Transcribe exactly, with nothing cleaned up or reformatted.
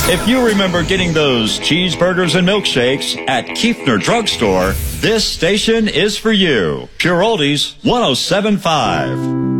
If you remember getting those cheeseburgers and milkshakes at Kiefner Drugstore, this station is for you. Pure Oldies one oh seven point five.